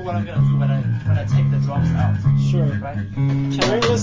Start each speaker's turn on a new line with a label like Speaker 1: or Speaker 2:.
Speaker 1: what I'm gonna do when I take the drums out.
Speaker 2: Sure.
Speaker 1: Right?
Speaker 2: Can we listen